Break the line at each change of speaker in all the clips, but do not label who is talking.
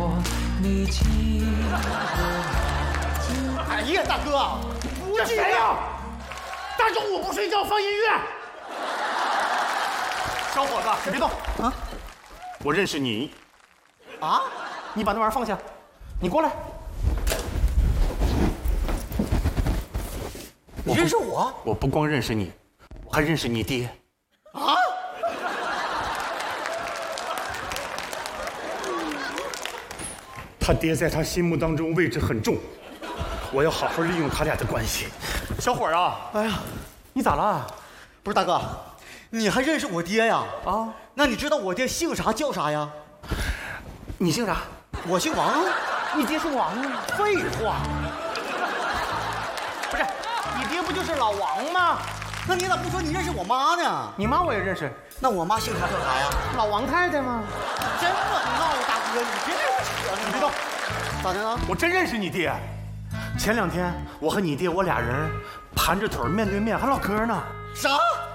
你记得。
哎呀，大哥，
这谁呀？大中午不睡觉放音乐。小伙子，你别动啊！我认识你。
啊？
你把那玩意儿放下，你过来。
你认识我？
我不光认识你，我还认识你爹。
啊？
他爹在他心目当中位置很重，我要好好利用他俩的关系。小伙儿啊，
哎呀，
你咋了？
不是大哥，你还认识我爹呀？
啊？
那你知道我爹姓啥叫啥呀？
你姓啥？
我姓王。
你爹姓王啊？
废话。
不是，你爹不就是老王吗？
那你咋不说你认识我妈呢？
你妈我也认识，
那我妈姓啥叫啥呀？
老王太太吗？
真猛闹，大哥，你别扯，
你别动。
咋的了？
我真认识你爹。前2天我和你爹我俩人盘着腿面对面还唠嗑呢。
啥？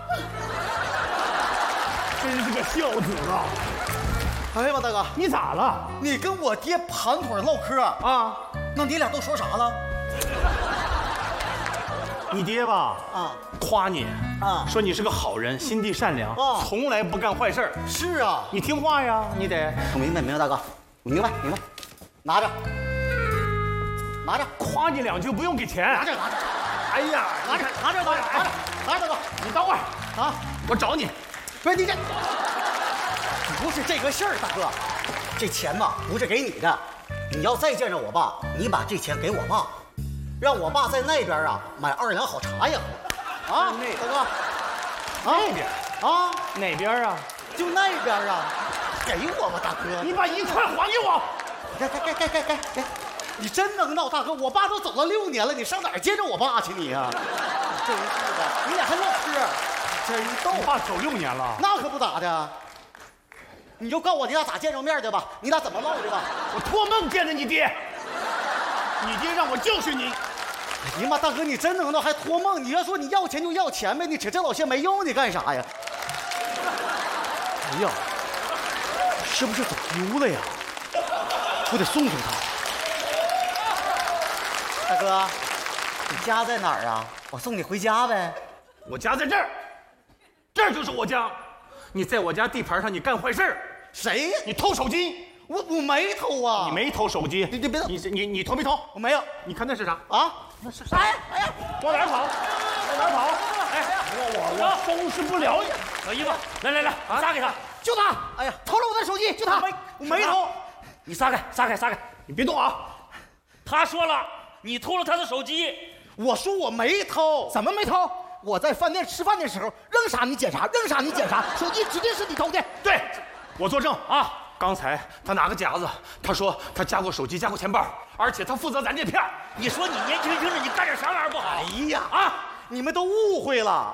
真是个孝子啊！
哎呀妈，大哥，
你咋了？
你跟我爹盘腿唠嗑
啊？
那你俩都说啥了？
你爹吧，夸你说你是个好人，心地善良，从来不干坏事。
是啊，
你听话呀，你得。
我明白，大哥，我明白，拿着，
夸你2句不用给钱。
拿着。
哎呀，
拿着，大哥，
你等会儿啊，我找你。
不是你这，不是这个事儿，大哥，这钱吧不是给你的，你要再见着我爸，你把这钱给我爸。让我爸在那边买2两好茶叶喝。啊，大哥，
那边
啊，
哪边啊？
就那边给我吧，大哥。
你把1串还给我。
给，你真能闹，大哥，我爸都走了6年了，你上哪儿见着我爸去你呀？真是的，你俩还唠嗑，真逗。
我爸走6年了，
那可不咋的。你就告诉我你俩咋见着面的吧，你俩怎么唠的吧？
我托梦见着你爹。你爹让我就是你。
哎呀妈，大哥，你真能闹，还托梦？你要说你要钱就要钱呗，你扯这老些没用，你干啥呀？哎呀，是不是走丢了呀？我得送送他。大哥，你家在哪儿啊？我送你回家呗。
我家在这儿，这儿就是我家。你在我家地盘上，你干坏事。
谁呀？
你偷手机。
我没偷啊！
你没偷手机？
你别动！
你偷没偷？
我没有。
你看那是啥
啊？
那是啥？
哎呀，
往哪儿跑？往哪儿跑？哎，我收拾不了你。
小姨夫，来，撒给他，
就他！哎呀，偷了我的手机，就他！我没偷。
你撒开，
你别动啊！
他说了，你偷了他的手机。
我说我没偷。
怎么没偷？我在饭店吃饭的时候，扔啥你捡啥，手机指定是你偷的。
对，我作证啊！刚才他拿个夹子，他说他夹过手机，夹过钱包，而且他负责咱这片儿。
你说你年轻轻的，你干点啥玩意儿不好？
哎呀啊！你们都误会了，